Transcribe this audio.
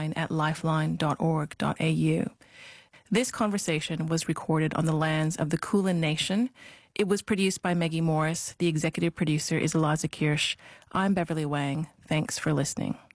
lifeline@lifeline.org.au. This conversation was recorded on the lands of the Kulin Nation. It was produced by Maggie Morris. The executive producer is Eliza Kirsch. I'm Beverly Wang. Thanks for listening.